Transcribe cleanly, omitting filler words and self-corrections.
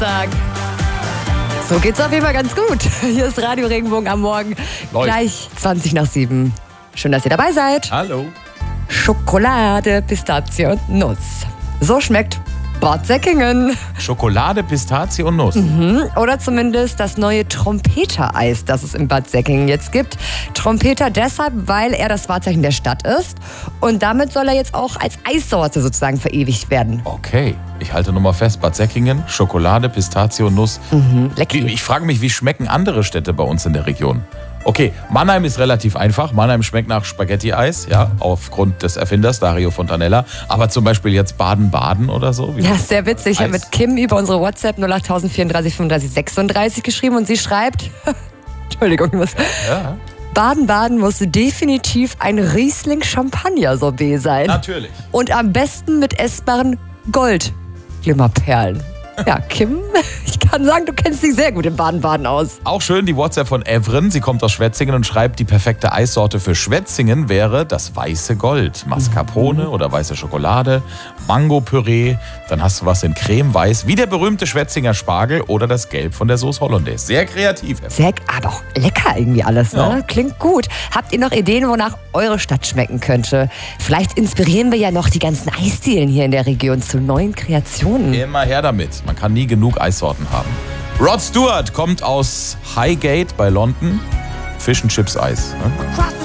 So geht's auf jeden Fall ganz gut. Hier ist Radio Regenbogen am Morgen. Läuft. Gleich 20:07. Schön, dass ihr dabei seid. Hallo. Schokolade, Pistazie und Nuss. So schmeckt Bad Säckingen. Schokolade, Pistazie und Nuss. Oder zumindest das neue Trompeter-Eis, das es in Bad Säckingen jetzt gibt. Trompeter deshalb, weil er das Wahrzeichen der Stadt ist. Und damit soll er jetzt auch als Eissorte sozusagen verewigt werden. Okay, ich halte nur mal fest. Bad Säckingen, Schokolade, Pistazie und Nuss. Lecker. Ich frage mich, wie schmecken andere Städte bei uns in der Region? Okay, Mannheim ist relativ einfach. Mannheim schmeckt nach Spaghetti-Eis, ja, aufgrund des Erfinders Dario Fontanella. Aber zum Beispiel jetzt Baden-Baden oder so? Ja, sehr witzig. Ich habe mit Kim über unsere WhatsApp 08034 35 36 geschrieben und sie schreibt, Entschuldigung, ich muss... Ja, Baden-Baden muss definitiv ein Riesling-Champagner-Sorbet sein. natürlich. Und am besten mit essbaren Gold-Glimmerperlen. Ja, Kim, ich kann sagen, du kennst dich sehr gut in Baden-Baden aus. Auch schön die WhatsApp von Evren. Sie kommt aus Schwetzingen und schreibt, die perfekte Eissorte für Schwetzingen wäre das weiße Gold. Mascarpone oder weiße Schokolade, Mango-Püree. Dann hast du was in cremeweiß, wie der berühmte Schwetzinger Spargel oder das Gelb von der Sauce Hollandaise. Sehr kreativ. Evren. Sehr, aber auch lecker irgendwie alles, ne? Ja. Klingt gut. Habt ihr noch Ideen, wonach eure Stadt schmecken könnte? Vielleicht inspirieren wir ja noch die ganzen Eisdielen hier in der Region zu neuen Kreationen. Immer her damit. Man kann nie genug Eissorten haben. Rod Stewart kommt aus Highgate bei London. Fish and Chips Eis. Ne?